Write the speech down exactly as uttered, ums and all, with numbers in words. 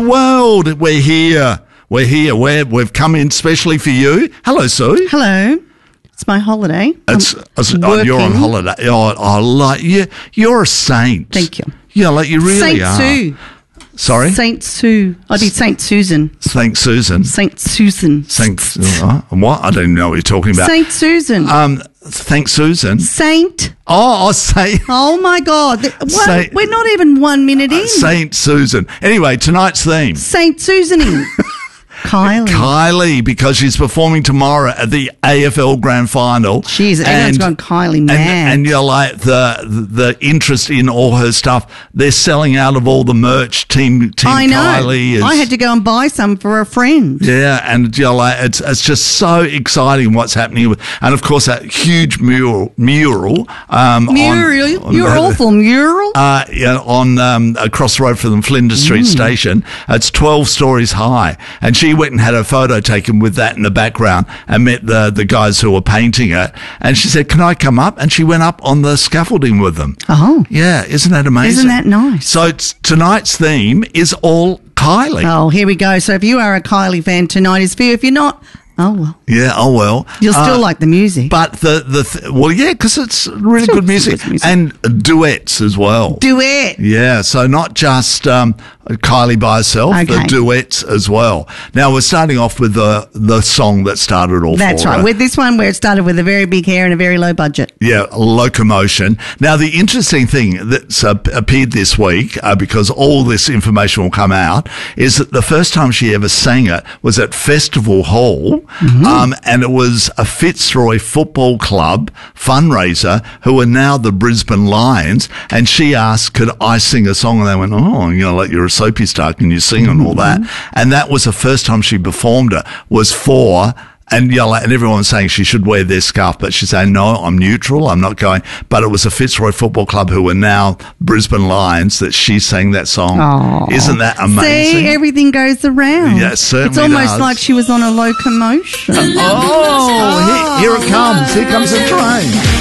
world. We're here. We're here. We're, we've come in specially for you. Hello, Sue. Hello. It's my holiday. It's, I'm it's oh, you're on holiday. Oh, I like you. You're a saint. Thank you. Yeah, like you really Saint are. Sue. Sorry? Saint Sue. I did Saint Susan. Saint Susan. Saint Susan. Saint uh, what? I don't even know what you're talking about. Saint Susan. Um, thanks, Susan. Saint. Oh, I say. Oh my God! What? Saint, We're not even one minute in. Saint Susan. Anyway, tonight's theme. Saint Susan. Kylie. Kylie, because she's performing tomorrow at the A F L Grand Final. Jeez, everyone's gone Kylie mad. And, and you're like, the, the the interest in all her stuff, they're selling out of all the merch. Team Team I know. Kylie is. I had to go and buy some for a friend. Yeah, and you're like, it's it's just so exciting what's happening with, and of course that huge mural mural. Um, mural, on, you're on, awful mural. Uh, yeah, on um, across the road from the Flinders Street mm. station. It's twelve stories high, and she went and had a photo taken with that in the background and met the, the guys who were painting it. And she said, can I come up? And she went up on the scaffolding with them. Oh. Yeah, isn't that amazing? Isn't that nice? So it's, tonight's theme is all Kylie. Oh, here we go. So if you are a Kylie fan, tonight is for you. If you're not, oh well. Yeah, oh well. You'll still uh, like the music. But the, the th- well, yeah, because it's really good music. good music. And duets as well. Duet. Yeah, so not just um, Kylie by herself, okay. the duets as well. Now, we're starting off with the the song that started all That's for right. her. With this one, where it started with a very big hair and a very low budget. Yeah, Locomotion. Now, the interesting thing that's uh, appeared this week, uh, because all this information will come out, is that the first time she ever sang it was at Festival Hall, mm-hmm. um, and it was a Fitzroy Football Club fundraiser who are now the Brisbane Lions, and she asked, could I sing a song? And they went, oh, you know, like you're a soapy star, can you sing and all that? And that was the first time she performed it, was for... And, you know, like, and everyone was saying she should wear their scarf, but she's saying, no, I'm neutral, I'm not going. But it was a Fitzroy Football Club who are now Brisbane Lions that she sang that song. Aww. Isn't that amazing? See, everything goes around. Yeah, it certainly It's almost does. like she was on a locomotion. Oh, here, here it comes. Here comes the train.